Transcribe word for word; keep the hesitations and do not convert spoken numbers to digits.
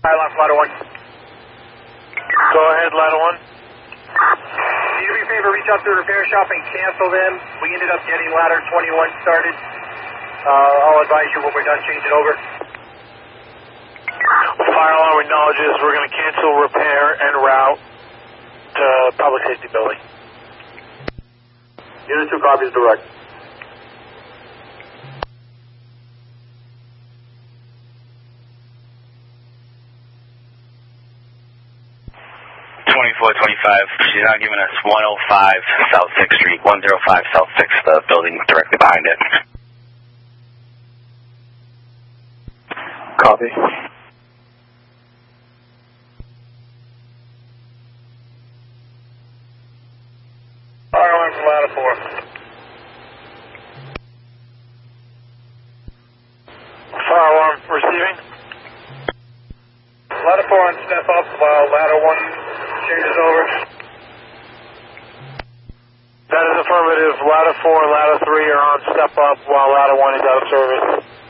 Alarm for ladder one. Go ahead, ladder one. Can you do me a favor, reach out to the repair shop and cancel them? We ended up getting ladder twenty-one started. Uh, I'll advise you when we're done changing over. Fire alarm acknowledges we're going to cancel repair and route to public safety building. Unit two copies direct. twenty-four twenty-five, she's now giving us one oh five South sixth Street, one oh five South sixth, the building directly behind it. Copy. Fire alarm from ladder four. Fire alarm receiving. Ladder four on step up while ladder one changes over. That is affirmative. Ladder four and ladder three are on step up while ladder one is out of service.